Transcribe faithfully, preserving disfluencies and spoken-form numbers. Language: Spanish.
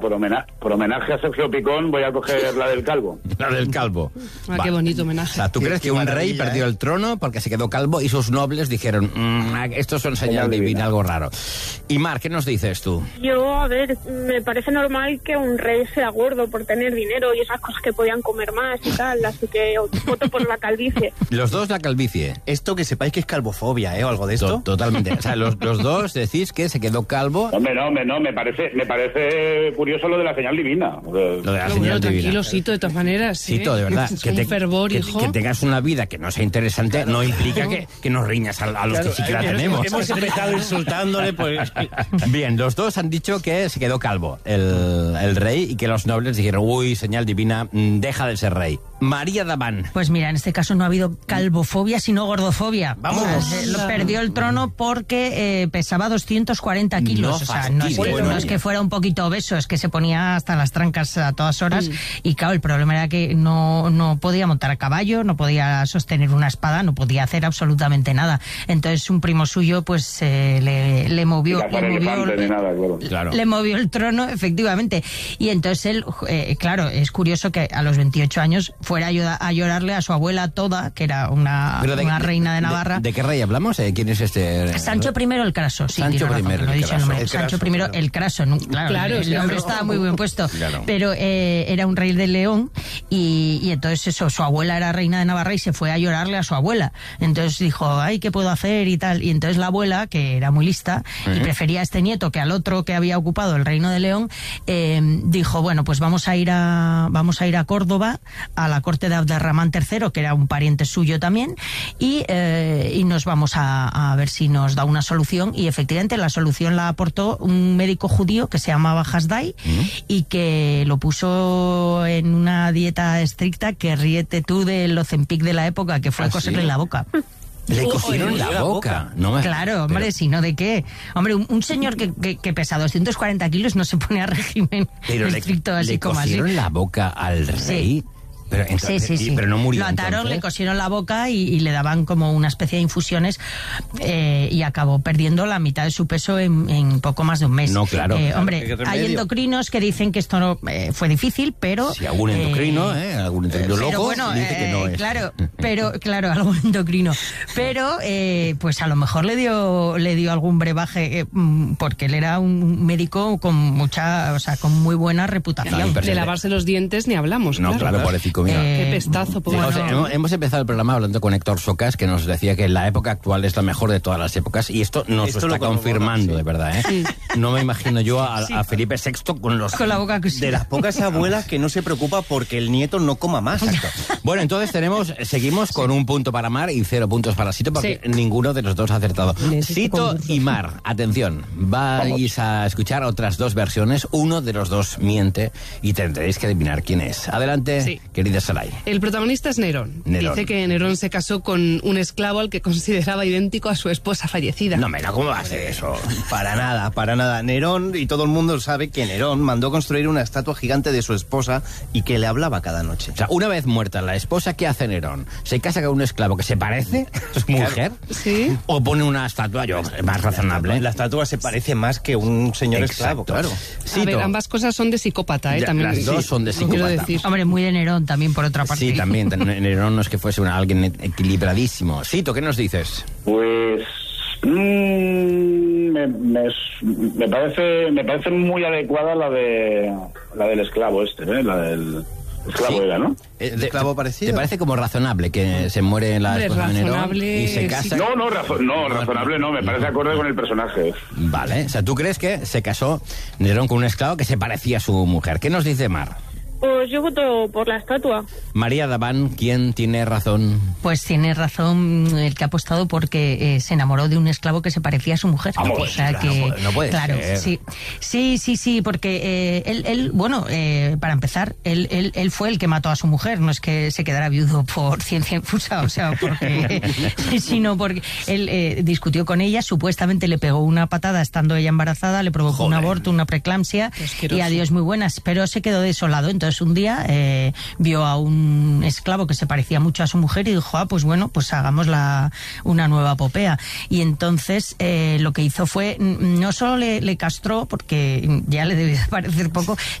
Por, homena- por homenaje a Sergio Picón voy a coger la del calvo. La del calvo. Ah, Va. qué bonito homenaje. O sea, ¿tú Qué- crees qué que un maravilla, rey perdió ¿eh? el trono porque se quedó calvo y sus nobles dijeron, mmm, estos son señal Señal divina, divina. algo raro? Y Mar, ¿qué nos dices tú? Yo, a ver, me parece normal que un rey sea gordo por tener dinero y esas cosas que podían comer más y tal, así que voto por la calvicie. Los dos la calvicie. Esto que sepáis que es calvofobia, ¿eh? O algo de To- esto. Totalmente. O sea, los, los dos decís que se quedó calvo. Hombre, no, me, no, me parece, me parece curioso lo de la señal divina. Lo de la Pero señal bueno, divina. tranquilo, Sito, de todas maneras. ¿eh? Sito, de verdad. Es un fervor, que, hijo. que tengas una vida que no sea interesante no implica que, que nos riñas a, a los que sí que la tenemos. Hemos empezado insultándole, pues... Bien, los dos han dicho que se quedó calvo el, el rey y que los nobles dijeron, uy, señal divina, mm, deja de ser rey. María Daván. Pues mira, en este caso no ha habido calvofobia, sino gordofobia. Vamos. O sea, se- lo perdió el trono porque eh, pesaba doscientos cuarenta kilos. No o sea, no es, que, fastidies, no bueno. es que fuera un poquito obeso, es que se ponía hasta las trancas a todas horas. Mm. Y claro, el problema era que no, no podía montar a caballo, no podía sostener una espada, no podía hacer absolutamente nada. Entonces un primo suyo pues eh, le, le movió... Ni cazar le movió elefantes ni nada, claro. Claro. Le movió el trono, efectivamente. Y entonces él, eh, claro, es curioso que a los veintiocho años fuera a, ayuda- a llorarle a su abuela Toda, que era una, Pero una reina de Navarra. ¿De, qué rey hablamos? Eh, ¿Quién es este? Sancho I el Craso, sí, Sancho tiene razón, I que no el he dicho el Craso. nombre. El Sancho Craso, I claro. el Craso, no, claro, Claro, el, el nombre claro. estaba muy bien puesto, Claro. pero eh, era un rey de León y, y entonces eso, su abuela era reina de Navarra y se fue a llorarle a su abuela. Entonces dijo, ay, ¿qué puedo hacer? Y tal. Y entonces la abuela, que era muy lista y prefería a este nieto que al otro que había ocupado el reino de León, eh, dijo, bueno, pues vamos a ir a vamos a ir a Córdoba, a la corte de Abderramán tercero, que era un pariente suyo también, y, eh, y nos vamos a, a ver si nos da una solución. Y efectivamente la solución la aportó un médico judío que se llamaba Hasdai y que lo puso en una dieta estricta, que ríete tú del Ozempic de la época, que fue ¿Ah, a coserle sí? la boca. Le Oh, cogieron la la boca. boca. No me- Claro, hombre, pero- si no, ¿de qué? Hombre, un, un señor que, que, que pesa doscientos cuarenta kilos no se pone a régimen Pero le, estricto así le como así. cosieron la boca al rey. Pero, Sí, entonces- sí, y- sí. pero no murió. Lo ataron, entonces. le cosieron la boca y, y le daban como una especie de infusiones eh, y acabó perdiendo la mitad de su peso en, en poco más de un mes. No, claro. Eh, Claro, hombre, ¿qué remedio? hay endocrinos que dicen que esto no, eh, fue difícil, pero... Si algún endocrino, ¿eh? Algún endocrino Pero loco bueno, dice que no eh, es. claro, pero claro, algún endocrino. Pero eh, pues a lo mejor le dio le dio algún brebaje eh, mm, porque él era un médico con mucha, o sea, con muy buena reputación. No, pero- De lavarse los dientes ni hablamos. No, claro, claro. pobrecito mío. Eh, Qué pestazo, pobre. O sea, bueno. hemos, hemos empezado el programa hablando con Héctor Socas, que nos decía que la época actual es la mejor de todas las épocas, y esto nos Esto lo lo está corrobora, confirmando, sí. de verdad, ¿eh? No me imagino yo a, a Felipe sexto con los... Con la boca cosida. De las pocas abuelas que no se preocupa porque el nieto no coma más. Bueno, entonces tenemos, seguimos con un punto para Mar y cero puntos para Sito, porque Sí. ninguno de los dos ha acertado. Necesito Sito concurso. y Mar, atención, vais a escuchar otras dos versiones, uno de los dos miente y tendréis que adivinar quién es. Adelante, Sí. querida Saray. El protagonista es Nerón. Nerón. Dice que Nerón se casó con un esclavo al que consideraba idéntico a su esposa fallecida. No, mira, ¿cómo va a hacer eso? Para nada, para nada. Nerón, y todo el mundo sabe que Nerón mandó construir una estatua gigante de su esposa y que le hablaba cada noche. O sea, una vez muerta la esposa, ¿qué hace Nerón? ¿Se casa con un esclavo que se parece a su mujer? Sí. ¿O pone una estatua, yo, más razonable? La estatua se parece más que un señor Exacto. esclavo, claro. A Sito. ver, ambas cosas son de psicópata, ¿eh? Ya, También, las dos sí, son de lo quiero psicópata. decir. Hombre, muy de Nerón también, por otra parte. Sí, también. Nerón no es que fuese una, alguien equilibradísimo. Sito, ¿qué nos dices? Pues mm, me, me, me parece me parece muy adecuada la de la del esclavo este, ¿eh? La del esclavo Sí. era, ¿no? Eh, ¿El esclavo parecido? ¿Te parece como razonable que se muere la Hombre, esposa de Nerón razonable, y se sí. casa? No, no, razo- no, razonable no, me parece acorde con el personaje. Vale, o sea, ¿tú crees que se casó Nerón con un esclavo que se parecía a su mujer? ¿Qué nos dice Mar? Pues yo voto por la estatua. María Daván, ¿quién tiene razón? Pues tiene razón el que ha apostado porque eh, se enamoró de un esclavo que se parecía a su mujer. Vamos, o sea claro, que, no puede claro, ser. sí, sí, sí, sí, porque eh, él, él, bueno, eh, para empezar, él, él, él fue el que mató a su mujer, no es que se quedara viudo por ciencia infusa, o sea, porque, sino porque él eh, discutió con ella, supuestamente le pegó una patada estando ella embarazada, le provocó un Joder. aborto, una preeclampsia Qué asqueroso. y adiós muy buenas, pero se quedó desolado, entonces entonces un día eh, vio a un esclavo que se parecía mucho a su mujer y dijo, ah, pues bueno, pues hagamos la, una nueva popea. Y entonces eh, lo que hizo fue, no solo le, le castró, porque ya le debía parecer poco,